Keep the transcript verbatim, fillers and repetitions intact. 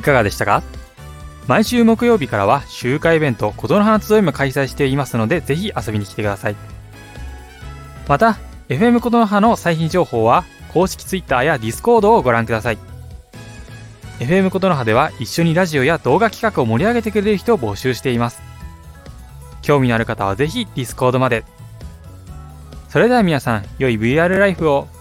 かがでしたか？毎週木曜日からは集会イベント琴の花集いも開催していますので、ぜひ遊びに来てください。また エフエム 琴の葉の最新情報は公式 Twitter や Discord をご覧ください。 エフエム 琴の葉では一緒にラジオや動画企画を盛り上げてくれる人を募集しています。興味のある方はぜひ Discord まで。それでは皆さん、良い ブイアール ライフを。